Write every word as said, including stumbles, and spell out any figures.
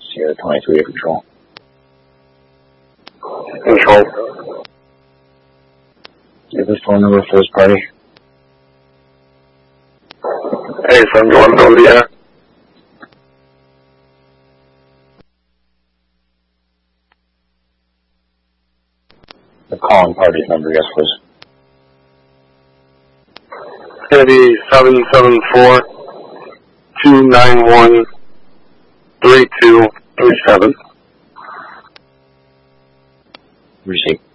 Sierra twenty-three to control. Control. Give the phone number for this party. Hey, from Jordan, Indiana. The calling party's number, yes, please. It's going to be seven seven four, two nine one, three two three seven. Receive.